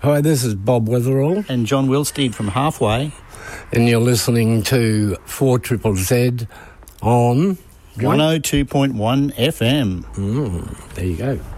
Hi, this is Bob Wetherall. And John Wilsteed from Halfway. And you're listening to 4ZZZ on... 102.1 FM. There you go.